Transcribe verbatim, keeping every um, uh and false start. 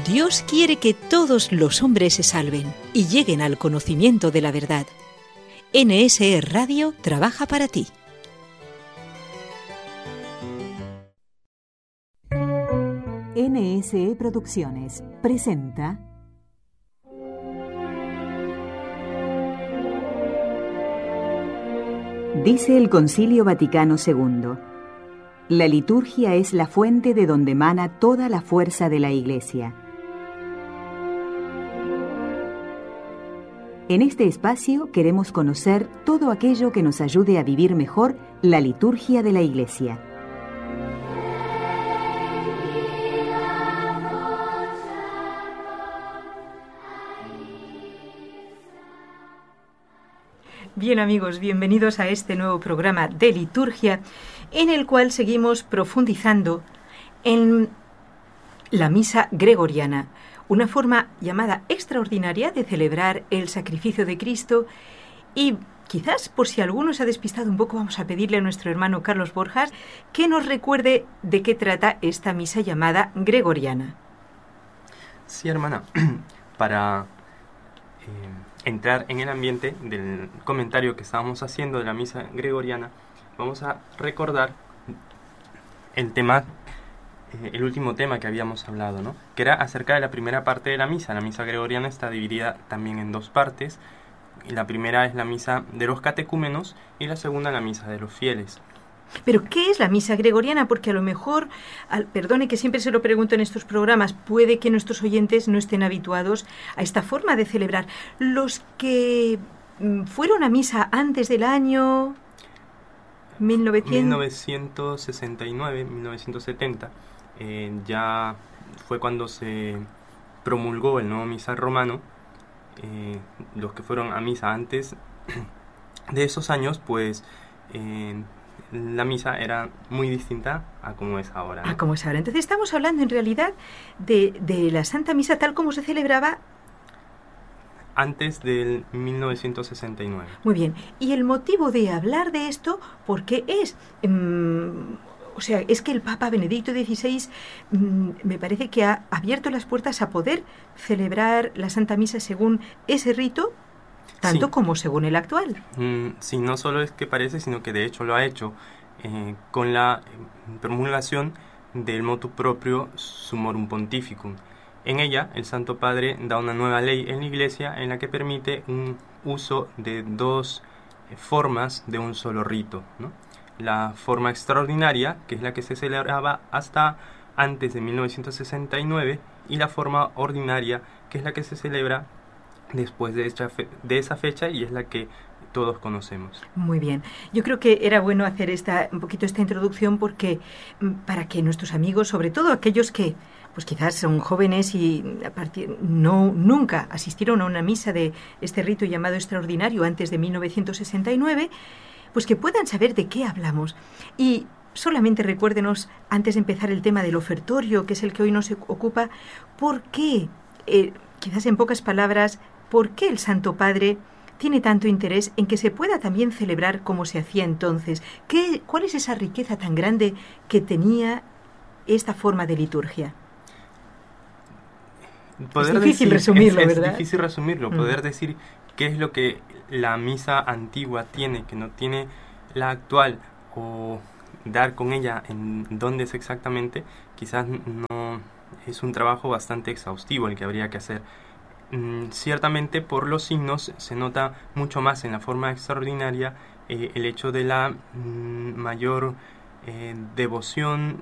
Dios quiere que todos los hombres se salven y lleguen al conocimiento de la verdad. N S E Radio trabaja para ti. N S E Producciones presenta Dice el Concilio Vaticano segundo: la liturgia es la fuente de donde emana toda la fuerza de la Iglesia. En este espacio queremos conocer todo aquello que nos ayude a vivir mejor la liturgia de la Iglesia. Bien, amigos, bienvenidos a este nuevo programa de liturgia en el cual seguimos profundizando en la misa gregoriana, una forma llamada extraordinaria de celebrar el sacrificio de Cristo. Y quizás, por si alguno se ha despistado un poco, vamos a pedirle a nuestro hermano Carlos Borjas que nos recuerde de qué trata esta misa llamada gregoriana. Sí, hermana, para eh, entrar en el ambiente del comentario que estábamos haciendo de la misa gregoriana, vamos a recordar el tema, eh, el último tema que habíamos hablado, ¿no? Que era acerca de la primera parte de la misa. La misa gregoriana está dividida también en dos partes. Y la primera es la misa de los catecúmenos y la segunda la misa de los fieles. ¿Pero qué es la misa gregoriana? Porque a lo mejor, al, perdone que siempre se lo pregunto en estos programas, puede que nuestros oyentes no estén habituados a esta forma de celebrar. Los que mm, fueron a misa antes del año mil novecientos sesenta y nueve, mil novecientos setenta, eh, ya fue cuando se promulgó el nuevo misal romano. Eh, los que fueron a misa antes de esos años, pues eh, la misa era muy distinta a como es ahora, ¿no? A como es ahora. Entonces estamos hablando en realidad de, de la Santa Misa tal como se celebraba antes del mil novecientos sesenta y nueve. Muy bien. Y el motivo de hablar de esto, ¿por qué es? Um, o sea, es que el Papa Benedicto dieciséis um, me parece que ha abierto las puertas a poder celebrar la Santa Misa según ese rito, tanto sí. como según el actual. Mm, sí, no solo es que parece, sino que de hecho lo ha hecho eh, con la promulgación del motu proprio Summorum Pontificum. En ella, el Santo Padre da una nueva ley en la Iglesia en la que permite un uso de dos formas de un solo rito, ¿no? La forma extraordinaria, que es la que se celebraba hasta antes de mil novecientos sesenta y nueve, y la forma ordinaria, que es la que se celebra después de esa, fe- de esa fecha y es la que todos conocemos. Muy bien. Yo creo que era bueno hacer esta un poquito esta introducción porque para que nuestros amigos, sobre todo aquellos que pues quizás son jóvenes y a partir, no nunca asistieron a una misa de este rito llamado extraordinario antes de mil novecientos sesenta y nueve, pues que puedan saber de qué hablamos. Y solamente recuérdenos, antes de empezar el tema del ofertorio, que es el que hoy nos ocupa, ¿por qué, eh, quizás en pocas palabras, por qué el Santo Padre tiene tanto interés en que se pueda también celebrar como se hacía entonces? ¿Qué, ¿Cuál es esa riqueza tan grande que tenía esta forma de liturgia? Poder es difícil decir, resumirlo, es, ¿verdad? Es difícil resumirlo, mm. poder decir qué es lo que la misa antigua tiene, que no tiene la actual, o dar con ella en dónde es exactamente, quizás no es un trabajo bastante exhaustivo el que habría que hacer. Mm, ciertamente por los signos se nota mucho más en la forma extraordinaria eh, el hecho de la mm, mayor eh, devoción